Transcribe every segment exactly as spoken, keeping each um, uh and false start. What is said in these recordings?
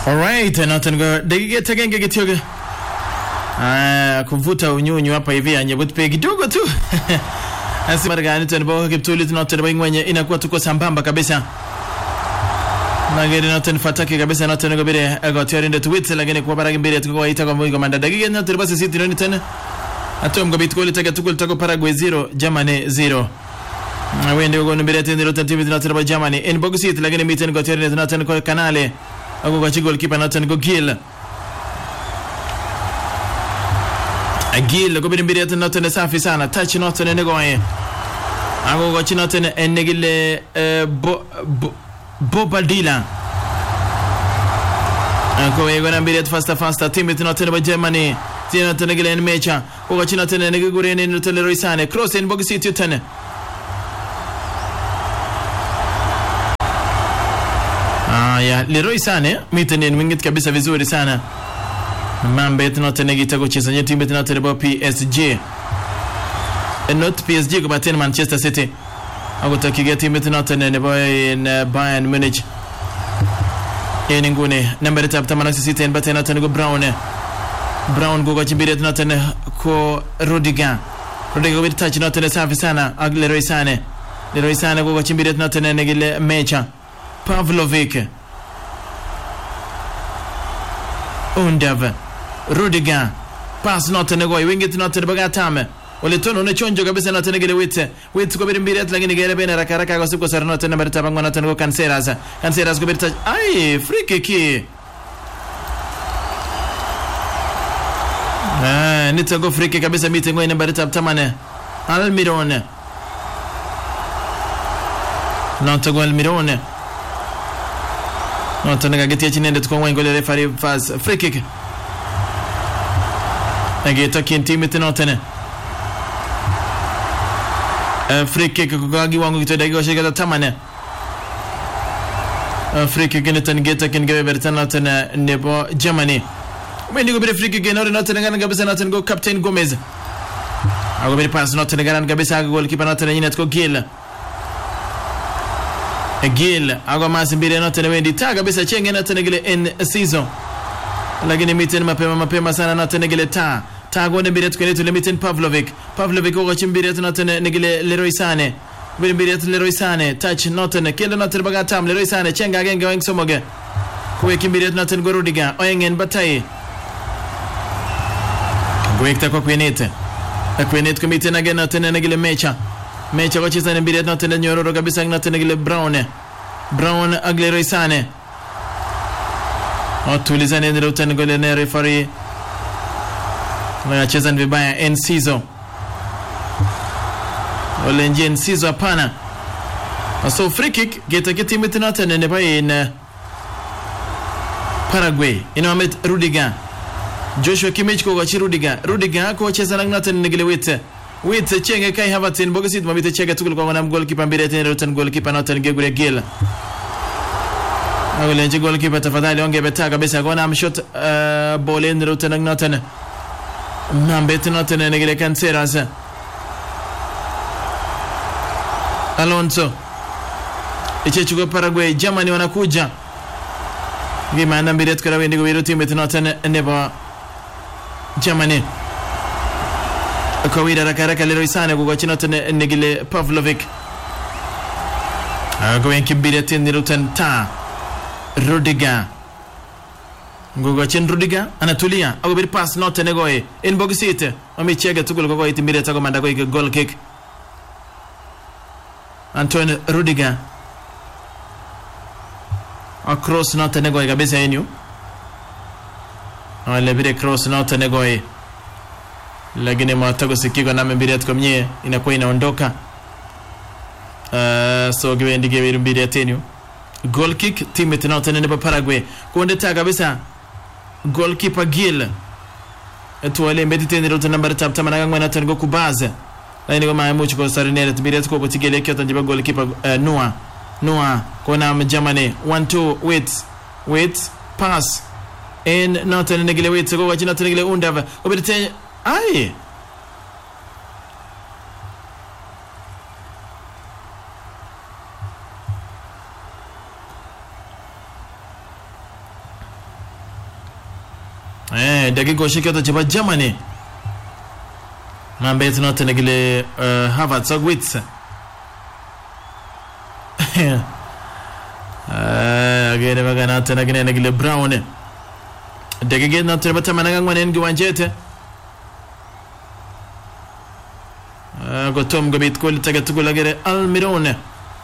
Alright, nothing go. Dakika tegenge kitioge. Ah, kuvuta unyunyu hapa hivi anyebuti pe kidogo tu. Asi maragani tunabo kiptuli tunaotenda bingwenye inakuwa tuko sambamba kabisa. Nageri noten fataki kabisa noten go bire ego tiorinde tweet lakini kwa baraka mbili tuko waita kwa mwiko manda dakika noten basi siti noni tena. Atom go bitkoli taga tukul tako Paraguay zero Germany zero. Wende go mbire tende roten timu noten ba Germany in bogusit lakini miten go tiorinde noten ko kanale. Ako kwa chigol kipa noten go Gil. Gil go bire mbire noten safi sana touch noten nego aye. Ako go chinoten enegile bo Bobadila. Ako ego na mbili fasta fasta timu tunatenda ba Germany. Tena tunagile mecha. Kwa china tena nigure ni nutele roisane. Cross in box city tena. Ah ya, Leroy Sane miteni mwingit kabisa vizuri sana. Mambe tunatenda gitago cheza timu tunatenda ba P S G. Not P S G kwa tena Manchester City. Ako takiga timu tunatenda ne boy in Bayern Munich. Yeni ngune number tap tamana City en batena tena go Brown. Brown go chimbire tunatenda ko Rudiger. Rudiger with touch tunatenda safi sana Leroy Sane. Leroy Sane go chimbire tunatenda negile mecha. Pavlovic. Undav. Rudiger. Pass notenda go wingi tunatenda bagatame. Ole tono ne chonjo kabisa na tena gele wite wite ko birimbiret lakini gele bena rakaraka kwa siku sarano tena barita bangwana tena ko Canceras Canceras ko birita ai free kick ah nita go free kick kabisa mite ngoi namba barita tamane Almirone non to go Almirone non to nega geti chinende to ngoi ngole referee faz free kick ageta kinti tena tena free kick kwa kiwango kitodaiwa shika tamane free kick ni tangeta kingewe bertana tena nebo Germany wendi go bere free kick na na tena kabisa na tena go captain Gomez ago bere pass na tena kabisa goalkeeper na tena nyine Gil Gil ago masimbire na tena wendi ta kabisa chenge na tena gile in season lakini miten mapema mapema sana na tena gile ta Tago ne biret ko netu limitin Pavlovic Pavlovic ko chimbiret notene negile Leroy Sane biret Leroy Sane touch notene kele noter baga tam Leroy Sane chenga genge weng somoge ko kimbiret noten go Rudiger oyengen batai goekta ko kwenete akwenet ko miten again notene negile mecha mecha ko chisa ne biret notene nyororo kabisa notene negile Brown Brown ag Leroy Sane otulizane notene go le referee wanacheza vibaya Enciso wale nje Enciso hapana so free kick geta kiti mitinata nene bae in Paraguay inamet Rudiger Joshua Kimmich ko gachi Rudiger Rudiger ko cheza na ngata negele wite wite chenge kai Havertz bogasit mabite chega tukul kwa na goalkeeper mbele tena rotan goalkeeper nata ngegure Gil wale nje goalkeeper tafadhali onge beta kabisa gona amshot uh, bolen rotan ngata Mambe tunatene negele Canceras Alonso ichechuko Paraguay Germany wanakuja gima na mbiret kwa wendi go timu tunatene nebo Germany kwa wida rakaraka Leroy Sane go chinatene negele Pavlovic ago enki mbiret ni rutan ta Rudiger Ngogo chen Rudiger anatulia ago bir pass note negoe in bogisite amichega tukul gogo itimire tago manda go goal kick Antoine Rudiger across note negoe kabisa enyu wale bire cross note negoe lakini matago sikigo na mbiret komnye inakuwa inaondoka uh, so gewendi gewe mbiret enyu goal kick timu tenote nene Paraguay kuonde ta kabisa goalkeeper Gil etuale mbetite ndiro number tap tamana ngwana tango kubaza laini go maamuchi ko sarinere tibiret ko botigele kyoto njiba goalkeeper uh, Noah Noah kona Germany one two wait wait pass in not negele wait go wachina negele undava obirite ai eh dakika shikata chapa Germany mambe tunote negile uh, Havertz Ogwitz eh agere bagana tena gine negile Brown dakika na tena batama nangwa nengi wanjete gotom gabit kol tagatugulagere Almirone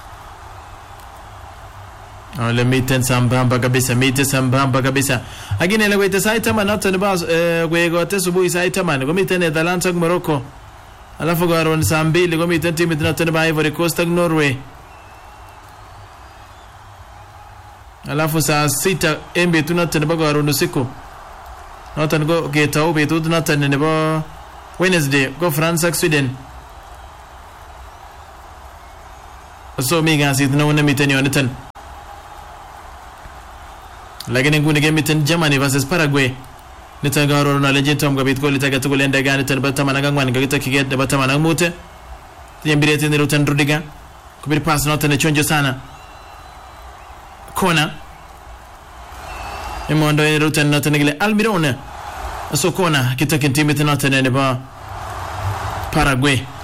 ale miten sambamba kabisa mite sambamba kabisa agine lego ite saita manata ne bas gwego te subuhi saita man go miten Netherlands ak Morocco alafu garon sambili go miten timu tinata ne ba Ivory Coast ak Norway alafu saa sita embe tunata ne ba garon usiku nota go getau betu tunata ne ba Wednesday go France ak Sweden so mi gasi na wona miten yonatan lakini nguni game miten Germany versus Paraguay nitagaro na legend tom gabit ko litaga tugulenda gani tan batama na ngwan ngita kiget batama na mute yembire tene rotan Rudiger kubiri pass nota ne chonjo sana kona emondo ne rotan nota ne gile Almirone so kona kitaka timu nota ne ba Paraguay